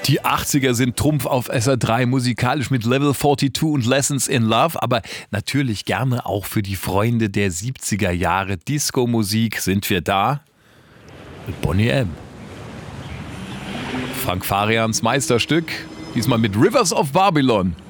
Die 80er sind Trumpf auf SR3, musikalisch mit Level 42 und Lessons in Love, aber natürlich gerne auch für die Freunde der 70er Jahre Disco-Musik sind wir da mit Boney M. Frank Farians Meisterstück, diesmal mit Rivers of Babylon.